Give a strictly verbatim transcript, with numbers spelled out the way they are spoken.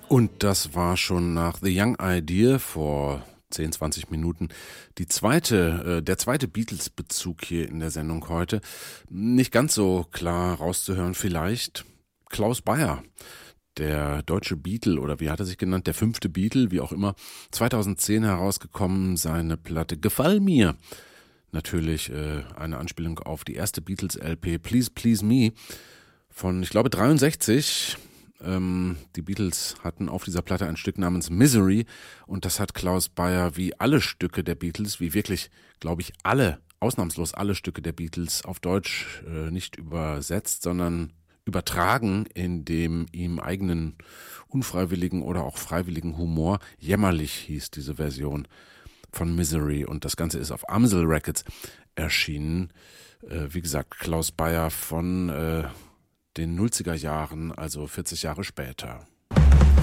Und das war schon nach The Young Idea vor zehn, zwanzig Minuten die zweite, äh, der zweite Beatles-Bezug hier in der Sendung heute. Nicht ganz so klar rauszuhören vielleicht. Klaus Bayer, der deutsche Beatle, oder wie hat er sich genannt, der fünfte Beatle, wie auch immer, zweitausendzehn herausgekommen, seine Platte Gefall mir. Natürlich äh, eine Anspielung auf die erste Beatles-L P Please Please Me von, ich glaube, dreiundsechzig. Ähm, die Beatles hatten auf dieser Platte ein Stück namens Misery und das hat Klaus Bayer wie alle Stücke der Beatles, wie wirklich, glaube ich, alle, ausnahmslos alle Stücke der Beatles auf Deutsch äh, nicht übersetzt, sondern übertragen in dem ihm eigenen unfreiwilligen oder auch freiwilligen Humor. Jämmerlich hieß diese Version von Misery und das Ganze ist auf Amsel Records erschienen. Äh, wie gesagt, Klaus Bayer von äh, den nullziger Jahren, also vierzig Jahre später.